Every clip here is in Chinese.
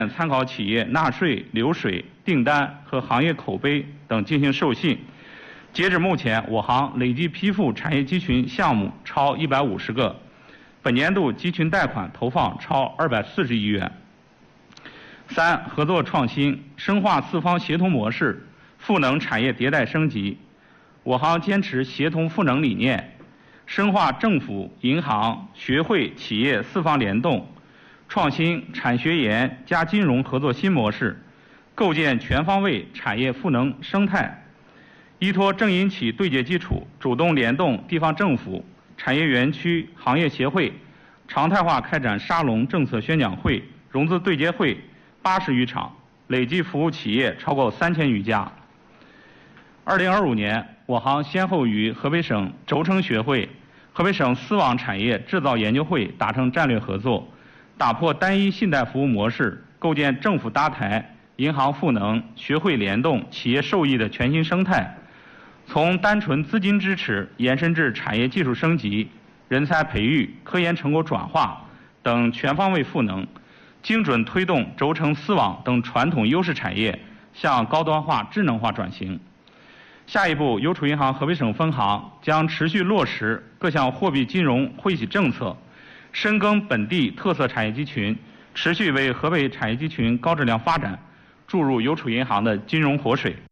参考企业纳税、流水、订单和行业口碑等进行授信。截至目前，我行累计批复产业集群项目超150个，本年度集群贷款投放超240亿元。3、合作创新，深化四方协同模式，赋能产业迭代升级。我行坚持协同赋能理念，深化政府、银行、学会、企业四方联动，创新产学研加金融合作新模式，构建全方位产业赋能生态。依托政银企对接基础，主动联动地方政府、产业园区、行业协会，常态化开展沙龙政策宣讲会、融资对接会80余场，累计服务企业超过3000余家。2025年，我行先后与河北省轴承学会、河北省丝网产业制造研究会达成战略合作，打破单一信贷服务模式，构建政府搭台、银行赋能、学会联动、企业受益的全新生态。从单纯资金支持延伸至产业技术升级、人才培育、科研成果转化等全方位赋能，精准推动轴承、丝网等传统优势产业向高端化、智能化转型。下一步，邮储银行河北省分行将持续落实各项货币金融惠企政策，深耕本地特色产业集群，持续为河北产业集群高质量发展注入邮储银行的金融活水。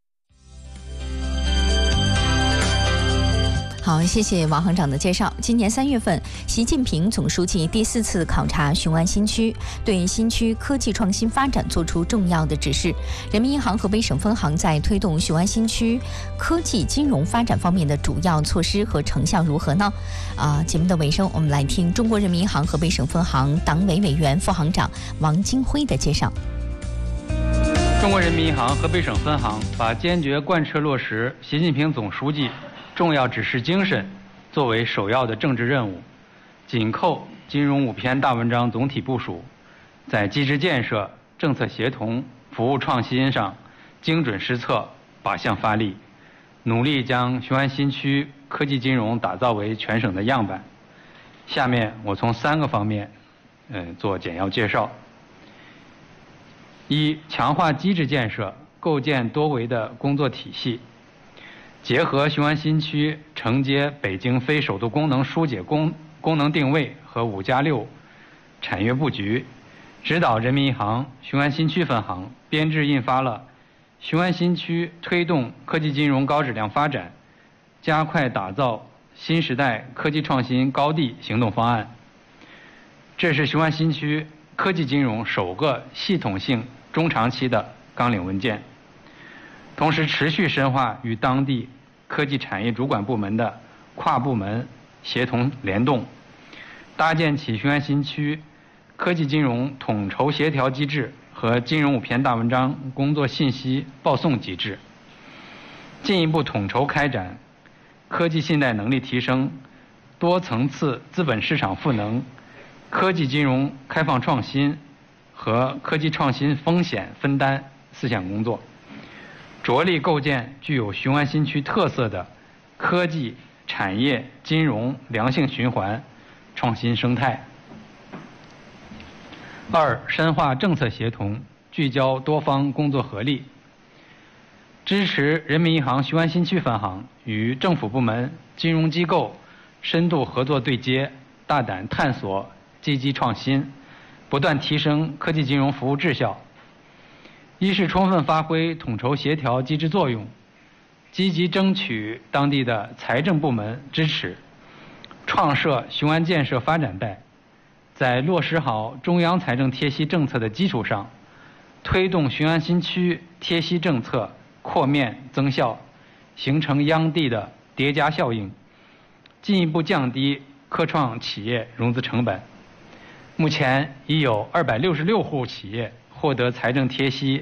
好，谢谢王行长的介绍。今年3月份，习近平总书记第4次考察雄安新区，对新区科技创新发展作出重要的指示。人民银行河北省分行在推动雄安新区科技金融发展方面的主要措施和成效如何呢？节目的尾声，我们来听中国人民银行河北省分行党委委员、副行长王金辉的介绍。 中国人民银行河北省分行把坚决贯彻落实习近平总书记重要指示精神作为首要的政治任务，紧扣金融5篇大文章总体部署，在机制建设、政策协同、服务创新上精准施策、靶向发力，努力将雄安新区科技金融打造为全省的样板。下面我从3个方面做简要介绍。1、强化机制建设，构建多维的工作体系，结合雄安新区承接北京非首都功能疏解功能定位和5+6产业布局，指导人民银行雄安新区分行编制印发了雄安新区推动科技金融高质量发展、加快打造新时代科技创新高地行动方案。这是雄安新区科技金融首个系统性中长期的纲领文件。同时持续深化与当地科技产业主管部门的跨部门协同联动，搭建起雄安新区科技金融统筹协调机制和金融5篇大文章工作信息报送机制，进一步统筹开展科技信贷能力提升、多层次资本市场赋能、科技金融开放创新和科技创新风险分担4项工作，着力构建具有雄安新区特色的科技、产业、金融良性循环创新生态。2、深化政策协同，聚焦多方工作合力，支持人民银行雄安新区分行与政府部门、金融机构深度合作对接，大胆探索，积极创新，不断提升科技金融服务质效。一是充分发挥统筹协调机制作用，积极争取当地的财政部门支持，创设雄安建设发展带，在落实好中央财政贴息政策的基础上，推动雄安新区贴息政策扩面增效，形成央地的叠加效应，进一步降低科创企业融资成本。目前已有266户企业获得财政贴息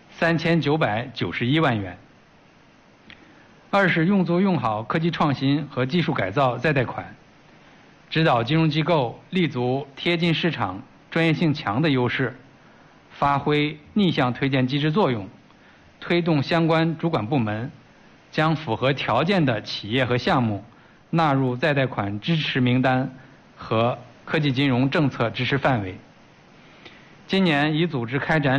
3991万元。2是用足用好科技创新和技术改造再贷款，指导金融机构立足贴近市场、专业性强的优势，发挥逆向推荐机制作用，推动相关主管部门将符合条件的企业和项目纳入再贷款支持名单和科技金融政策支持范围， 今年已组织开展